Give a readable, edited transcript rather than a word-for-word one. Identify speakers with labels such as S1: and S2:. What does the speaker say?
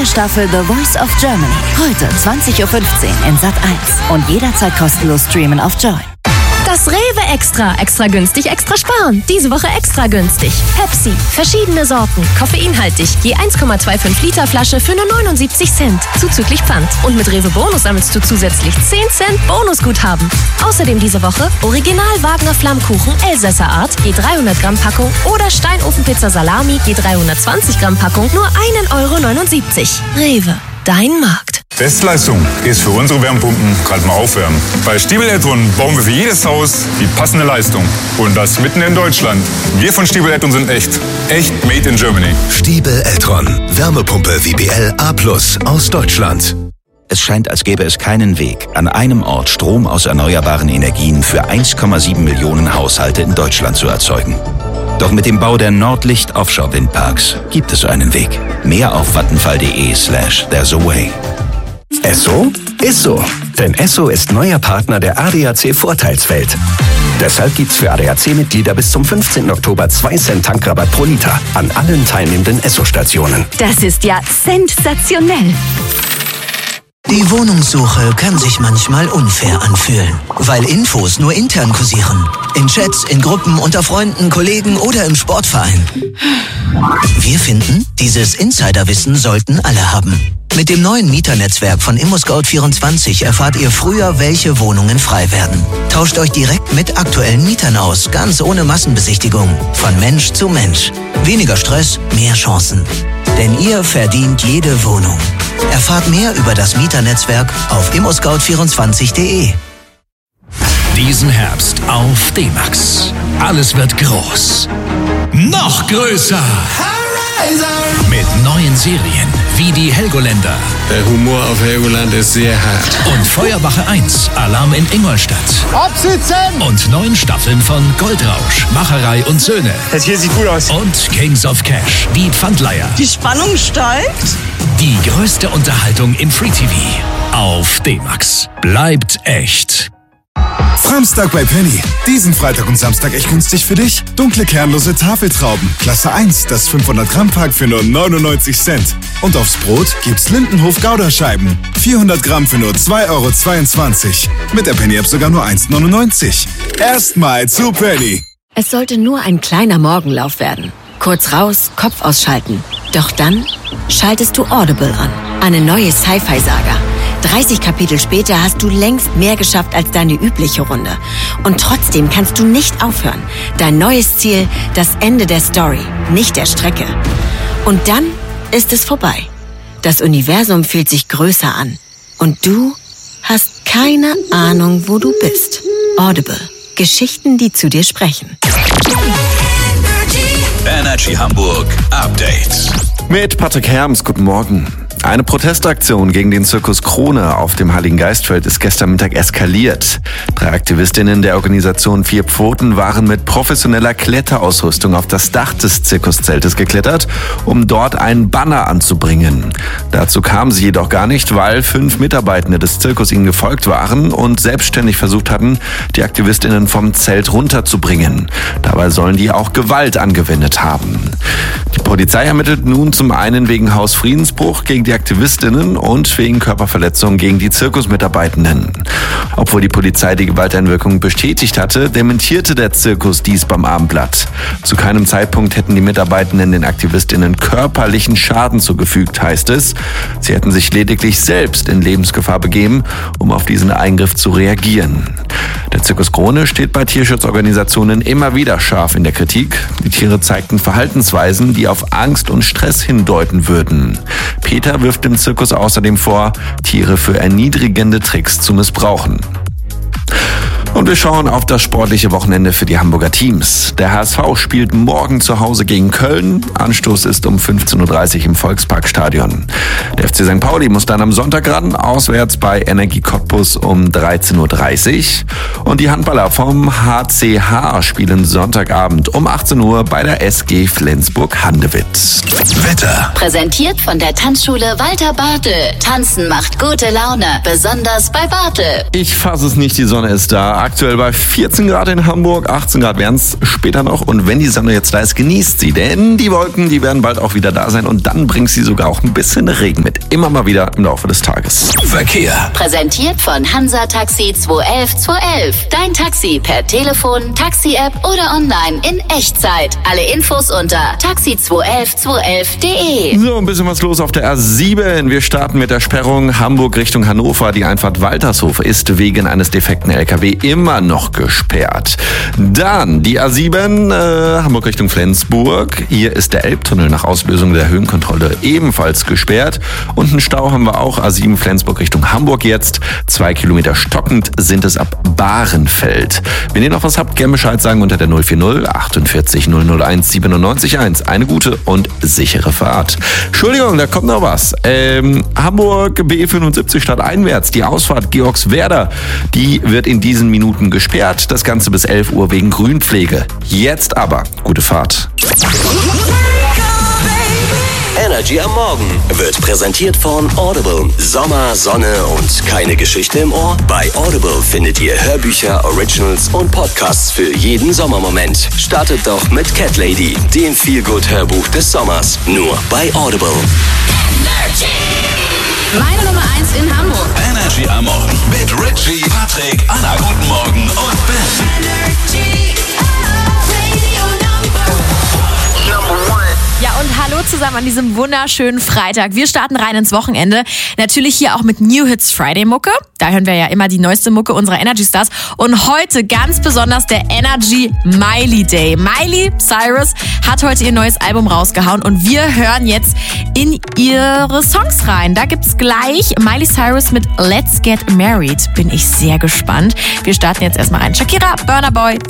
S1: Staffel The Voice of Germany. Heute 20:15 Uhr in Sat.1 und jederzeit kostenlos streamen auf Joyn.
S2: Das Rewe Extra. Extra günstig, extra sparen. Diese Woche extra günstig. Pepsi. Verschiedene Sorten. Koffeinhaltig. Je 1,25 Liter Flasche für nur 79 Cent. Zuzüglich Pfand. Und mit Rewe Bonus sammelst du zusätzlich 10 Cent Bonusguthaben. Außerdem diese Woche Original Wagner Flammkuchen Elsässer Art. Je 300 Gramm Packung. Oder Steinofenpizza Salami. Je 320 Gramm Packung. Nur 1,79 €. Rewe. Dein Markt.
S3: Bestleistung ist für unsere Wärmepumpen gerade mal aufwärmen. Bei Stiebel Eltron bauen wir für jedes Haus die passende Leistung. Und das mitten in Deutschland. Wir von Stiebel Eltron sind echt. Echt made in Germany.
S4: Stiebel Eltron. Wärmepumpe WBL A+ aus Deutschland.
S5: Es scheint, als gäbe es keinen Weg, an einem Ort Strom aus erneuerbaren Energien für 1,7 Millionen Haushalte in Deutschland zu erzeugen. Doch mit dem Bau der Nordlicht Offshore Windparks gibt es einen Weg. Mehr auf vattenfall.de/there's a way.
S4: Esso ist so. Denn Esso ist neuer Partner der ADAC Vorteilswelt. Deshalb gibt's für ADAC-Mitglieder bis zum 15. Oktober 2 Cent Tankrabatt pro Liter an allen teilnehmenden Esso-Stationen.
S6: Das ist ja sensationell.
S7: Die Wohnungssuche kann sich manchmal unfair anfühlen, weil Infos nur intern kursieren. In Chats, in Gruppen, unter Freunden, Kollegen oder im Sportverein. Wir finden, dieses Insiderwissen sollten alle haben. Mit dem neuen Mieternetzwerk von ImmoScout24 erfahrt ihr früher, welche Wohnungen frei werden. Tauscht euch direkt mit aktuellen Mietern aus, ganz ohne Massenbesichtigung. Von Mensch zu Mensch. Weniger Stress, mehr Chancen. Denn ihr verdient jede Wohnung. Erfahrt mehr über das Mieternetzwerk auf immoscout24.de.
S8: Diesen Herbst auf D-Max. Alles wird groß. Noch größer. Mit neuen Serien wie die Helgoländer.
S9: Der Humor auf Helgoland ist sehr hart.
S8: Und Feuerwache 1, Alarm in Ingolstadt.
S10: Absitzen!
S8: Und 9 Staffeln von Goldrausch, Macherei und Söhne.
S10: Das hier sieht gut aus.
S8: Und Kings of Cash, die Pfandleiher.
S11: Die Spannung steigt.
S8: Die größte Unterhaltung im Free TV. Auf D-Max. Bleibt echt.
S12: Samstag bei Penny. Diesen Freitag und Samstag echt günstig für dich. Dunkle kernlose Tafeltrauben. Klasse 1, das 500 Gramm Pack für nur 99 Cent. Und aufs Brot gibt's Lindenhof Gouda-Scheiben. 400 Gramm für nur 2,22 €. Mit der Penny-App sogar nur 1,99 €. Erstmal zu Penny.
S6: Es sollte nur ein kleiner Morgenlauf werden. Kurz raus, Kopf ausschalten. Doch dann schaltest du Audible an. Eine neue Sci-Fi-Saga. 30 Kapitel später hast du längst mehr geschafft als deine übliche Runde. Und trotzdem kannst du nicht aufhören. Dein neues Ziel, das Ende der Story, nicht der Strecke. Und dann ist es vorbei. Das Universum fühlt sich größer an. Und du hast keine Ahnung, wo du bist. Audible. Geschichten, die zu dir sprechen.
S5: Energy Hamburg Update.
S13: Mit Patrick Herms, guten Morgen. Eine Protestaktion gegen den Zirkus Krone auf dem Heiligen Geistfeld ist gestern Mittag eskaliert. 3 Aktivistinnen der Organisation 4 Pfoten waren mit professioneller Kletterausrüstung auf das Dach des Zirkuszeltes geklettert, um dort einen Banner anzubringen. Dazu kamen sie jedoch gar nicht, weil 5 Mitarbeitende des Zirkus ihnen gefolgt waren und selbstständig versucht hatten, die Aktivistinnen vom Zelt runterzubringen. Dabei sollen die auch Gewalt angewendet haben. Die Polizei ermittelt nun zum einen wegen Hausfriedensbruch gegen die Aktivistinnen und wegen Körperverletzung gegen die Zirkusmitarbeitenden. Obwohl die Polizei die Gewalteinwirkung bestätigt hatte, dementierte der Zirkus dies beim Abendblatt. Zu keinem Zeitpunkt hätten die Mitarbeitenden den Aktivistinnen körperlichen Schaden zugefügt, heißt es. Sie hätten sich lediglich selbst in Lebensgefahr begeben, um auf diesen Eingriff zu reagieren. Der Zirkus Krone steht bei Tierschutzorganisationen immer wieder scharf in der Kritik. Die Tiere zeigten Verhaltensweisen, die auf Angst und Stress hindeuten würden. Peter wirft dem Zirkus außerdem vor, Tiere für erniedrigende Tricks zu missbrauchen. Und wir schauen auf das sportliche Wochenende für die Hamburger Teams. Der HSV spielt morgen zu Hause gegen Köln. Anstoß ist um 15:30 Uhr im Volksparkstadion. Der FC St. Pauli muss dann am Sonntag ran, auswärts bei Energie Cottbus um 13:30 Uhr. Und die Handballer vom HCH spielen Sonntagabend um 18 Uhr bei der SG Flensburg-Handewitt.
S4: Wetter.
S14: Präsentiert von der Tanzschule Walter Bartel. Tanzen macht gute Laune, besonders bei Bartel.
S13: Ich fasse es nicht, die Sonne ist da. aktuell bei 14 Grad in Hamburg, 18 Grad werden es später noch. Und wenn die Sonne jetzt da ist, genießt sie, denn die Wolken, die werden bald auch wieder da sein und dann bringt sie sogar auch ein bisschen Regen mit. Immer mal wieder im Laufe des Tages.
S8: Verkehr.
S14: Präsentiert von Hansa Taxi 211 211. Dein Taxi per Telefon, Taxi-App oder online in Echtzeit. Alle Infos unter taxi211211.de.
S13: So, ein bisschen was los auf der A7. Wir starten mit der Sperrung Hamburg Richtung Hannover. Die Einfahrt Waltershof ist wegen eines defekten LKW immer noch gesperrt. Dann die A7 Hamburg Richtung Flensburg. Hier ist der Elbtunnel nach Auslösung der Höhenkontrolle ebenfalls gesperrt. Und einen Stau haben wir auch. A7 Flensburg Richtung Hamburg jetzt. 2 Kilometer stockend sind es ab Bahrenfeld. Wenn ihr noch was habt, gerne Bescheid sagen unter der 040 48 001 97 1. Eine gute und sichere Fahrt. Entschuldigung, da kommt noch was. Hamburg B75 stadteinwärts. Die Ausfahrt Georgswerder, die wird in diesen Minuten gesperrt. Das Ganze bis 11 Uhr wegen Grünpflege. Jetzt aber gute Fahrt.
S11: Energy am Morgen wird präsentiert von Audible. Sommer, Sonne und keine Geschichte im Ohr? Bei Audible findet ihr Hörbücher, Originals und Podcasts für jeden Sommermoment. Startet doch mit Cat Lady, dem Feel-Good-Hörbuch des Sommers. Nur bei Audible.
S14: Meine Nummer 1 in Hamburg.
S8: Energy am Morgen mit Richie, Patrick, Anna, guten Morgen und Ben.
S15: Ja, und hallo zusammen an diesem wunderschönen Freitag. Wir starten rein ins Wochenende. Natürlich hier auch mit New Hits Friday Mucke. Da hören wir ja immer die neueste Mucke unserer Energy Stars. Und heute ganz besonders der Energy Miley Day. Miley Cyrus hat heute ihr neues Album rausgehauen und wir hören jetzt in ihre Songs rein. Da gibt's gleich Miley Cyrus mit Let's Get Married. Bin ich sehr gespannt. Wir starten jetzt erstmal rein. Shakira, Burna Boy.